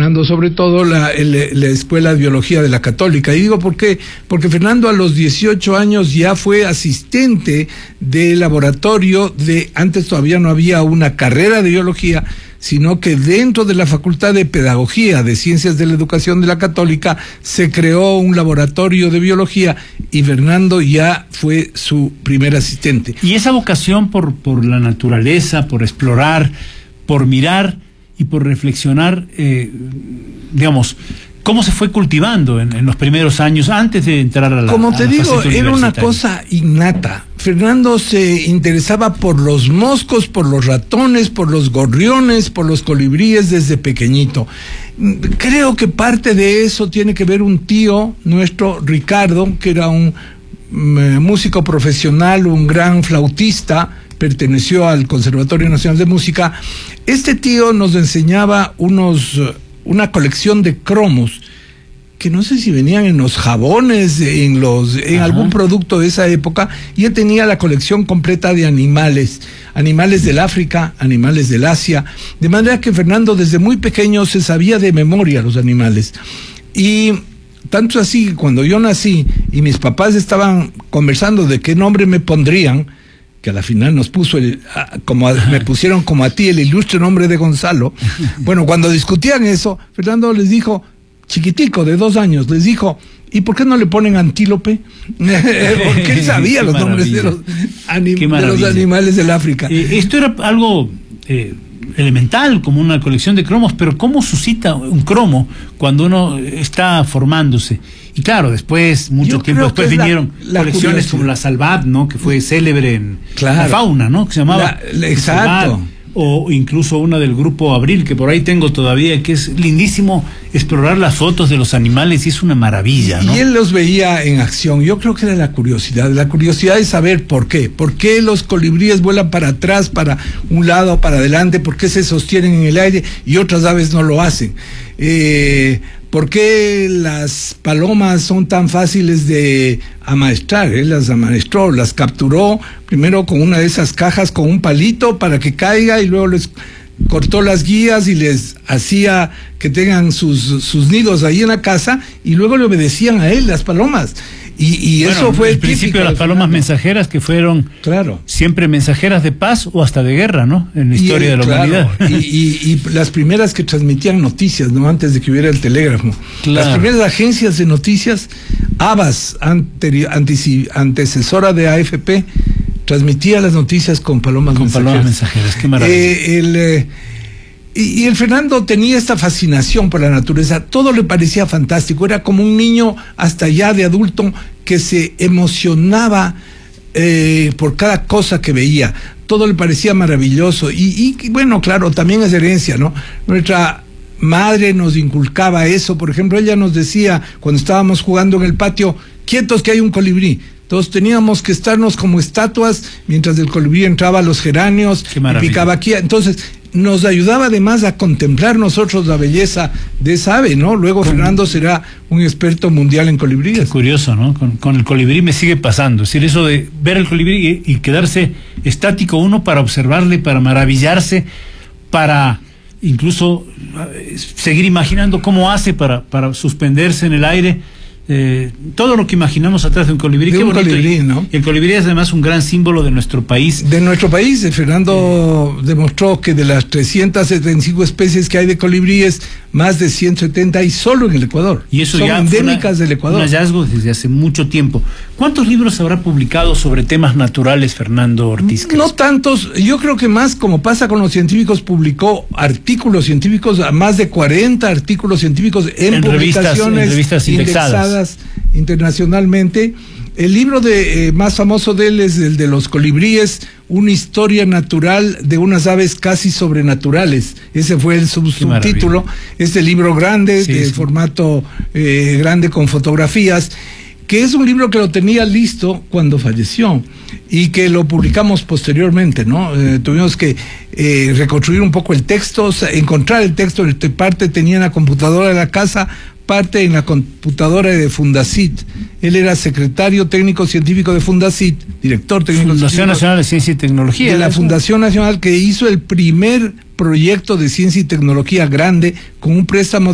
Fernando, sobre todo la Escuela de Biología de la Católica. Y digo, ¿por qué? Porque Fernando a los 18 años ya fue asistente de laboratorio antes todavía no había una carrera de biología, sino que dentro de la Facultad de Pedagogía de Ciencias de la Educación de la Católica se creó un laboratorio de biología y Fernando ya fue su primer asistente. Y esa vocación por la naturaleza, por explorar, por mirar y por reflexionar, digamos, ¿cómo se fue cultivando en los primeros años antes de entrar a la Como te digo, era una cosa innata. Fernando se interesaba por los moscos, por los ratones, por los gorriones, por los colibríes desde pequeñito. Creo que parte de eso tiene que ver un tío nuestro, Ricardo, que era un músico profesional, un gran flautista, perteneció al Conservatorio Nacional de Música. Este tío nos enseñaba una colección de cromos que no sé si venían en los jabones, en algún producto de esa época, y él tenía la colección completa de animales del África, animales del Asia, de manera que Fernando desde muy pequeño se sabía de memoria los animales. Y tanto así que cuando yo nací y mis papás estaban conversando de qué nombre me pondrían, que a la final nos puso me pusieron como a ti el ilustre nombre de Gonzalo. Bueno, cuando discutían eso, Fernando les dijo, chiquitico de 2 años, les dijo, ¿y por qué no le ponen antílope? Porque él sabía los nombres de los animales del África. Esto era algo elemental, como una colección de cromos, pero ¿cómo suscita un cromo cuando uno está formándose? Y claro, después, mucho tiempo después vinieron colecciones como la Salvat, ¿no? Que fue célebre en la fauna, ¿no? Que se llamaba exacto. Salvat, o incluso una del grupo Abril, que por ahí tengo todavía, que es lindísimo explorar las fotos de los animales y es una maravilla, ¿no? Y él los veía en acción. Yo creo que era la curiosidad de saber por qué los colibríes vuelan para atrás, para un lado, para adelante, por qué se sostienen en el aire y otras aves no lo hacen. ¿Por qué las palomas son tan fáciles de amaestrar? Él las amaestró, las capturó primero con una de esas cajas con un palito para que caiga y luego les cortó las guías y les hacía que tengan sus nidos ahí en la casa y luego le obedecían a él, las palomas. Y bueno, eso fue el principio de las palomas mensajeras, que fueron siempre mensajeras de paz o hasta de guerra, ¿no? En la historia de la humanidad. Y las primeras que transmitían noticias, ¿no? Antes de que hubiera el telégrafo. Las primeras agencias de noticias, Abbas, antecesora de AFP, transmitía las noticias con palomas mensajeras. Qué maravilla. Y el Fernando tenía esta fascinación por la naturaleza, todo le parecía fantástico, era como un niño hasta ya de adulto que se emocionaba por cada cosa que veía, todo le parecía maravilloso y bueno, claro, también es herencia, ¿no? Nuestra madre nos inculcaba eso, por ejemplo, ella nos decía cuando estábamos jugando en el patio, quietos que hay un colibrí. Todos teníamos que estarnos como estatuas mientras el colibrí entraba a los geranios y picaba aquí. Entonces, nos ayudaba además a contemplar nosotros la belleza de esa ave, ¿no? Luego Fernando será un experto mundial en colibríes. Qué curioso, ¿no? Con el colibrí me sigue pasando. Es decir, eso de ver el colibrí y quedarse estático uno para observarle, para maravillarse, para incluso seguir imaginando cómo hace para suspenderse en el aire. Todo lo que imaginamos atrás de un colibrí. Qué bonito. Colibrí, ¿no? Y el colibrí es además un gran símbolo de nuestro país. Fernando demostró que de las 375 especies que hay de colibríes, más de 170 hay solo en el Ecuador. Y eso son ya endémicas del Ecuador. Un hallazgo desde hace mucho tiempo. ¿Cuántos libros habrá publicado sobre temas naturales Fernando Ortiz Crespo? No tantos, yo creo que más, como pasa con los científicos, publicó artículos científicos, más de 40 artículos científicos en publicaciones revistas indexadas internacionalmente. El libro más famoso de él es el de los colibríes, una historia natural de unas aves casi sobrenaturales. Ese fue el subtítulo. Este libro grande, de formato grande con fotografías, que es un libro que lo tenía listo cuando falleció y que lo publicamos posteriormente, ¿no? Tuvimos que reconstruir un poco el texto, encontrar el texto, parte tenía en la computadora de la casa, parte en la computadora de Fundacit. Él era secretario técnico científico de Fundacit, director técnico Fundación Nacional de Ciencia y Tecnología. De la Fundación Nacional, que hizo el primer proyecto de ciencia y tecnología grande con un préstamo